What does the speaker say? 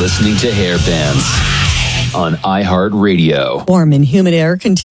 listening to Hair Bands on iHeartRadio. Warm and humid air continues.